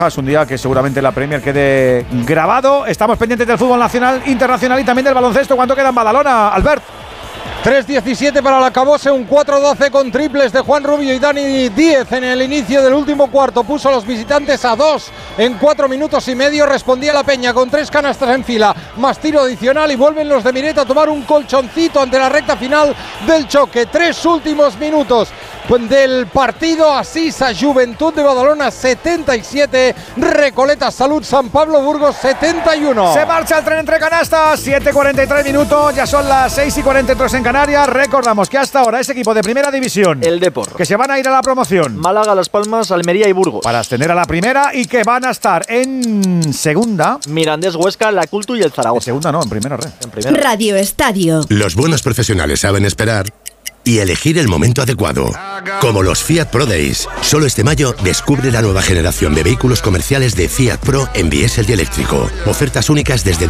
Es un día que seguramente la Premier quede grabado. Estamos pendientes del fútbol nacional, internacional y también del baloncesto. ¿Cuánto queda en Badalona, Albert? 3:17 para el acabose, un 4-12 con triples de Juan Rubio y Dani Díez en el inicio del último cuarto. Puso a los visitantes a 2 en 4 minutos y medio. Respondía la Peña con 3 canastas en fila, más tiro adicional, y vuelven los de Miret a tomar un colchoncito ante la recta final del choque. 3 últimos minutos del partido. Asisa Juventud de Badalona 77, Recoleta Salud San Pablo Burgos 71. Se marcha el tren entre canastas, 7:43 minutos, ya son las 6:43 en Canarias. Recordamos que hasta ahora ese equipo de primera división, el Depor, que se van a ir a la promoción, Málaga, Las Palmas, Almería y Burgos, para ascender a la primera, y que van a estar en segunda, Mirandés, Huesca, La Cultu y el Zaragoza. En segunda no, en primera red. Radio Estadio. Los buenos profesionales saben esperar y elegir el momento adecuado. Como los Fiat Pro Days. Solo este mayo descubre la nueva generación de vehículos comerciales de Fiat Pro en diésel y eléctrico. Ofertas únicas desde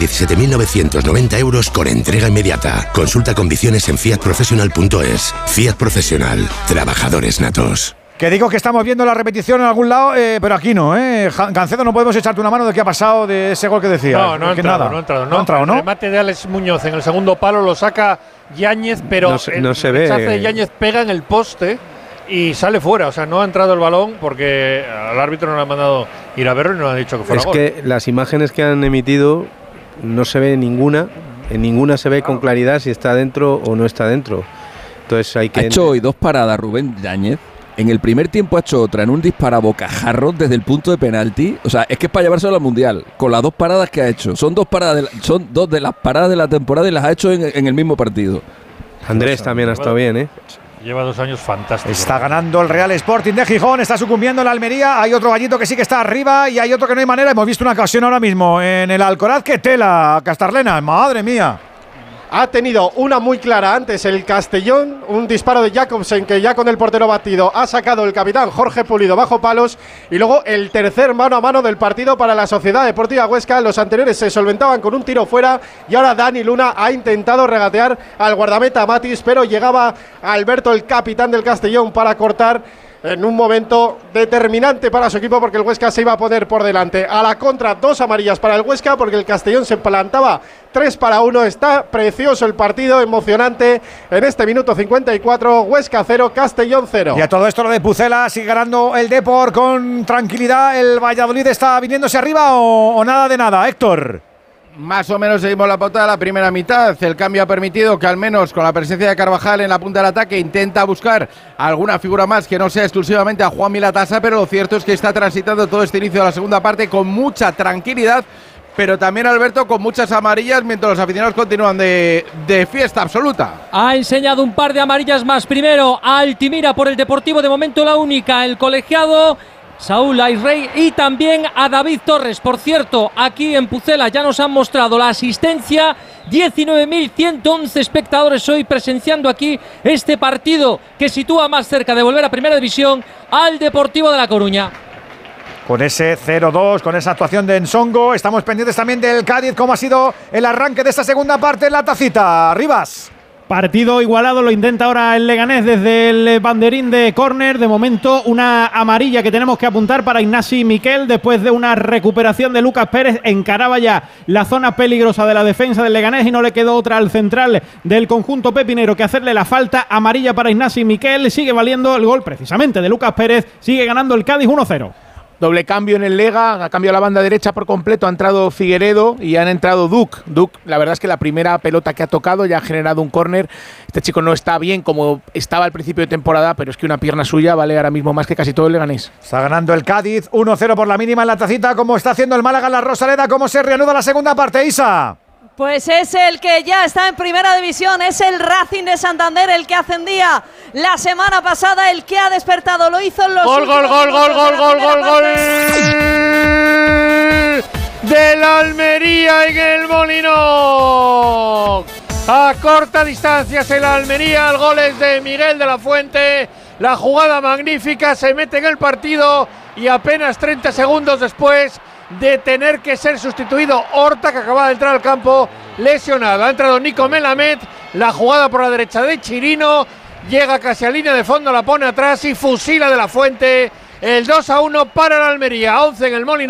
17.990 euros con entrega inmediata. Consulta condiciones en fiatprofessional.es. Fiat Profesional. Trabajadores natos. Que digo que estamos viendo la repetición en algún lado, pero aquí no, Gancedo, no podemos echarte una mano de qué ha pasado de ese gol que decía. No ha entrado. El remate de Alex Muñoz en el segundo palo lo saca Yáñez, pero no se el ve. rechace de Yáñez pega en el poste y sale fuera. O sea, no ha entrado el balón porque al árbitro no le han mandado ir a verlo y no le han dicho que fuera gol. Es que las imágenes que han emitido no se ve ninguna. En ninguna se ve con claridad si está dentro o no está dentro. Entonces hay que... Ha hecho hoy 2 paradas Rubén Yáñez. En el primer tiempo ha hecho otra en un disparabocajarro desde el punto de penalti. O sea, es que es para llevárselo al Mundial. Con las 2 paradas que ha hecho. Son 2 de las paradas de la temporada y las ha hecho en el mismo partido. Andrés también ha estado bien, Lleva 2 años fantásticos. Está ganando el Real Sporting de Gijón, está sucumbiendo en la Almería. Hay otro gallito que sí que está arriba y hay otro que no hay manera. Hemos visto una ocasión ahora mismo en el Alcoraz. ¡Qué tela, Castarlena! ¡Madre mía! Ha tenido una muy clara antes el Castellón, un disparo de Jacobsen que ya con el portero batido ha sacado el capitán Jorge Pulido bajo palos, y luego el tercer mano a mano del partido para la Sociedad Deportiva Huesca. Los anteriores se solventaban con un tiro fuera y ahora Dani Luna ha intentado regatear al guardameta Matis, pero llegaba Alberto, el capitán del Castellón, para cortar en un momento determinante para su equipo, porque el Huesca se iba a poner por delante. A la contra, 2 amarillas para el Huesca, porque el Castellón se plantaba 3-1. Está precioso el partido, emocionante en este minuto 54. Huesca 0, Castellón 0. Y a todo esto lo de Pucela, sigue ganando el Depor con tranquilidad. ¿El Valladolid está viniéndose arriba o nada de nada, Héctor? Más o menos seguimos la pauta de la primera mitad. El cambio ha permitido que, al menos con la presencia de Carvajal en la punta del ataque, intenta buscar alguna figura más que no sea exclusivamente a Juan Milatasa, pero lo cierto es que está transitando todo este inicio de la segunda parte con mucha tranquilidad, pero también, Alberto, con muchas amarillas, mientras los aficionados continúan de fiesta absoluta. Ha enseñado un par de amarillas más. Primero a Altimira por el Deportivo, de momento la única, el colegiado Saúl Ayrey, y también a David Torres. Por cierto, aquí en Pucela ya nos han mostrado la asistencia, 19.111 espectadores hoy presenciando aquí este partido que sitúa más cerca de volver a Primera División al Deportivo de La Coruña. Con ese 0-2, con esa actuación de Ensongo, estamos pendientes también del Cádiz. ¿Cómo ha sido el arranque de esta segunda parte en la Tacita? Rivas. Partido igualado, lo intenta ahora el Leganés desde el banderín de córner. De momento una amarilla que tenemos que apuntar para Ignasi Miquel después de una recuperación de Lucas Pérez. Encaraba ya la zona peligrosa de la defensa del Leganés y no le quedó otra al central del conjunto pepinero que hacerle la falta. Amarilla para Ignasi Miquel. Sigue valiendo el gol precisamente de Lucas Pérez. Sigue ganando el Cádiz 1-0. Doble cambio en el Lega, ha cambiado la banda derecha por completo, ha entrado Figueredo y han entrado Duc. Duc, la verdad es que la primera pelota que ha tocado ya ha generado un córner. Este chico no está bien como estaba al principio de temporada, pero es que una pierna suya vale ahora mismo más que casi todo el Leganés. Está ganando el Cádiz 1-0 por la mínima en la Tacita, como está haciendo el Málaga en la Rosaleda. ¿Cómo se reanuda la segunda parte, Isa? Pues es el que ya está en Primera División, es el Racing de Santander, el que ascendía la semana pasada, el que ha despertado, lo hizo en los gol del Almería en el Molinón. A corta distancia el Almería, el gol es de Miguel de la Fuente, la jugada magnífica, se mete en el partido y apenas 30 segundos después de tener que ser sustituido Horta, que acaba de entrar al campo lesionado. Ha entrado Nico Melamed, la jugada por la derecha de Chirino, llega casi a línea de fondo, la pone atrás y fusila de la Fuente el 2-1 para el Almería. 11 en el Molinón.